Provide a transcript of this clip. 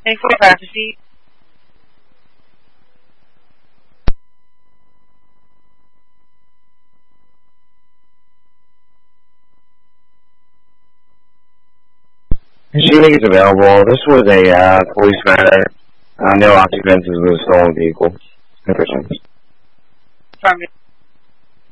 1045 proceed. Shooting is available. This was a police matter. No occupants of the stolen vehicle. Affirmative.